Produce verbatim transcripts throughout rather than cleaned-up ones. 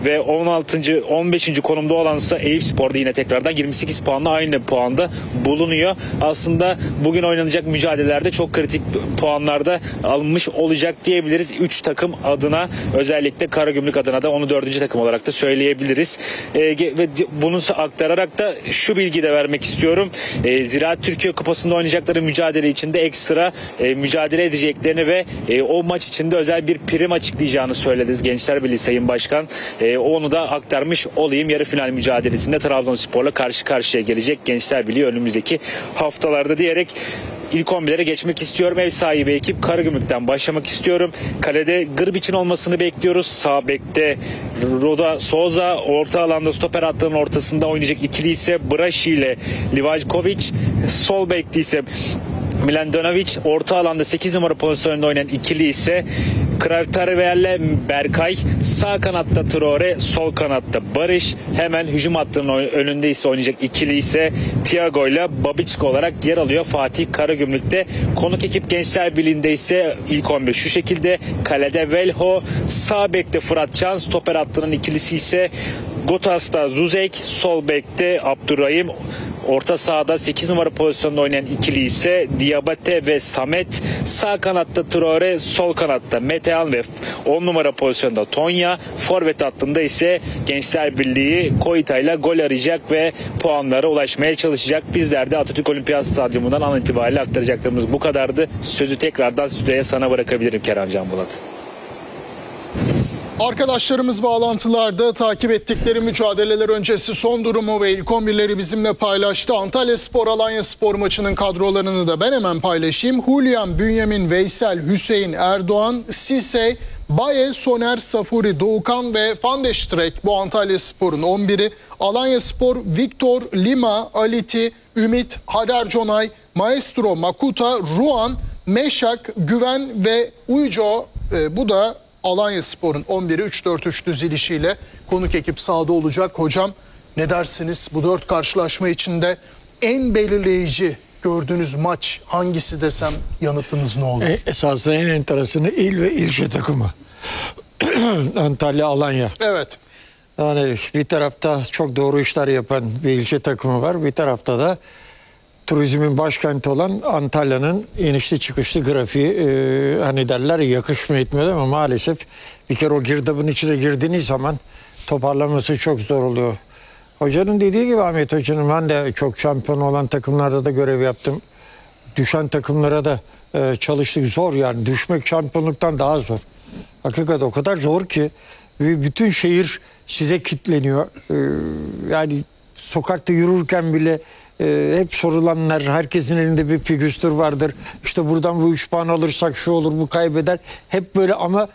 ve on altıncı on beşinci konumda olansa Eyüpspor'da yine tekrardan yirmi sekiz puanla aynı puanda bulunuyor. Aslında bugün oynanacak mücadelelerde çok kritik puanlarda alınmış olacak diyebiliriz. üç takım adına, özellikle Karagümrük adına da onu dördüncü takım olarak da söyleyebiliriz. E, ve bunu aktararak da şu bilgiyi de vermek istiyorum. E, Ziraat Türkiye Kupası'nda oynayacakları mücadele içinde ekstra e, mücadele edeceklerini ve e, o maç içinde özel bir prim açıklayacağını söylediniz Gençler Birliği Sayın Başkan. E, onu da aktarmış olayım. Yarı final mücadelesinde Trabzonspor'la karşı karşıya gelecek Gençler Birliği önümüzdeki haftalarda diyerek İlk on birlere geçmek istiyorum. Ev sahibi ekip Karagümrük'ten başlamak istiyorum. Kalede Grbiç'in olmasını bekliyoruz. Sağ bekte Roda Souza, orta alanda stoper hattının ortasında oynayacak ikili ise Brashi ile Livajkovic. Sol bekte ise Milandanovic, orta alanda sekiz numara pozisyonunda oynayan ikili ise Kravtarvel ile Berkay, sağ kanatta Traore, sol kanatta Barış, hemen hücum hattının önünde ise oynayacak ikili ise Thiago ile Babicka olarak yer alıyor Fatih Karagümrük'te. Konuk ekip Gençler Birliği'nde ise ilk on bir şu şekilde: kalede Velho, sağ bekte Fırat Can, stoper hattının ikilisi ise Gotas'ta Zuzek, sol bekte Abdurrahim, orta sahada sekiz numara pozisyonunda oynayan ikili ise Diabate ve Samet, sağ kanatta Traore, sol kanatta Metehan ve on numara pozisyonda Tonya, forvet hattında ise Gençler Birliği Koita ile gol arayacak ve puanlara ulaşmaya çalışacak. Bizler de Atatürk Olimpiyat Stadyumu'ndan an itibariyle aktaracaklarımız bu kadardı. Sözü tekrardan stüdyoya sana bırakabilirim Kerem Can Bulat. Arkadaşlarımız bağlantılarda takip ettikleri mücadeleler öncesi son durumu ve ilk on birleri bizimle paylaştı. Antalyaspor Alanyaspor maçının kadrolarını da ben hemen paylaşayım. Hulyan, Bünyamin, Veysel, Hüseyin, Erdoğan, Sisey, Baye, Soner, Safuri, Doğukan ve Van de Streek bu Antalyaspor'un on biri. Alanyaspor, Victor, Lima, Aliti, Ümit, Hader Conay, Maestro, Makuta, Ruan, Meşak, Güven ve Uyco. E, bu da Alanyaspor'un on biri üç dört üç dizilişiyle konuk ekip sahada olacak. Hocam ne dersiniz? Bu dört karşılaşma içinde en belirleyici gördüğünüz maç hangisi desem yanıtınız ne olur? E, esasında en enteresanı il ve ilçe takımı. Antalya, Alanya. Evet. Yani bir tarafta çok doğru işler yapan bir ilçe takımı var. Bir tarafta da turizmin başkenti olan Antalya'nın inişli çıkışlı grafiği, e, hani derler ya, yakışmıyor etmiyor ama maalesef bir kere o girdabın içine girdiğiniz zaman toparlaması çok zor oluyor. Hocanın dediği gibi, Ahmet Hoca'nın, ben de çok şampiyon olan takımlarda da görev yaptım. Düşen takımlara da e, çalıştık. Zor yani, düşmek şampiyonluktan daha zor. Hakikaten o kadar zor ki bütün şehir size kilitleniyor. E, yani sokakta yürürken bile e, hep sorulanlar, herkesin elinde bir figüstür vardır. İşte buradan bu üç puan alırsak şu olur, bu kaybeder. Hep böyle ama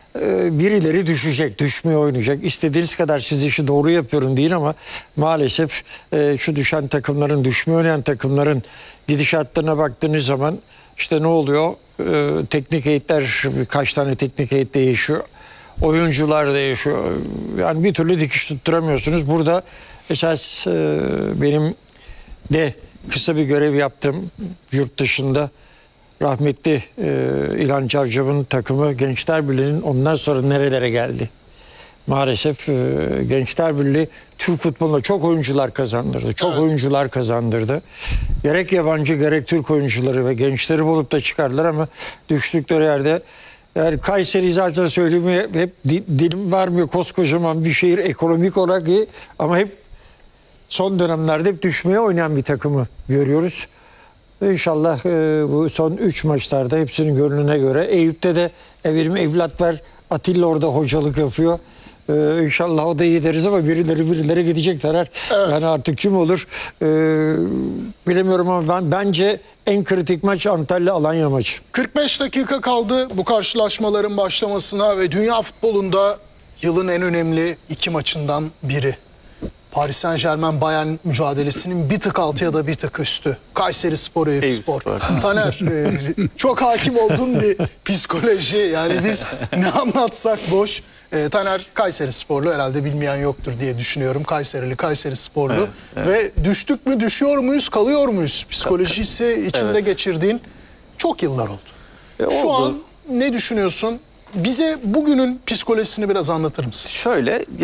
e, birileri düşecek, düşmeye oynayacak. İstediğiniz kadar siz işi doğru yapıyorum deyin ama maalesef e, şu düşen takımların, düşmeye oynayan takımların gidişatlarına baktığınız zaman işte ne oluyor? E, teknik heyetler, birkaç tane teknik heyet değişiyor. Oyuncular değişiyor. Yani bir türlü dikiş tutturamıyorsunuz. Burada esas e, benim de kısa bir görev yaptım yurt dışında. Rahmetli e, İlhan Cavcav'ın takımı Gençler Birliği'nin ondan sonra nerelere geldi. Maalesef e, Gençler Birliği Türk futboluna çok oyuncular kazandırdı. Çok evet. oyuncular kazandırdı. Gerek yabancı gerek Türk oyuncuları ve gençleri bulup da çıkardılar ama düştükleri yerde, yani Kayseri zaten söylemeye hep dilim varmıyor, koskocaman bir şehir, ekonomik olarak iyi ama hep son dönemlerde hep düşmeye oynayan bir takımı görüyoruz. İnşallah e, bu son üç maçlarda hepsinin gönlüne göre. Eyüp'te de benim evlat var, Atilla orada hocalık yapıyor. Ee, inşallah o da iyi deriz ama birileri birileri gidecekler. Evet. Yani artık kim olur ee, bilemiyorum ama ben bence en kritik maç Antalya-Alanya maçı. kırk beş dakika kaldı bu karşılaşmaların başlamasına ve dünya futbolunda yılın en önemli iki maçından biri. Paris Saint-Germain Bayern mücadelesinin bir tık altı ya da bir tık üstü. Kayserispor, Eyüpspor. Taner, e, çok hakim olduğun bir psikoloji. Yani biz ne anlatsak boş. E, Taner Kayserisporlu, herhalde bilmeyen yoktur diye düşünüyorum. Kayserili, Kayserisporlu. Evet, evet. Ve düştük mü, düşüyor muyuz, kalıyor muyuz? Psikolojisi içinde evet. geçirdiğin çok yıllar oldu. E, Şu oldu. an ne düşünüyorsun? Bize bugünün psikolojisini biraz anlatır mısın? Şöyle...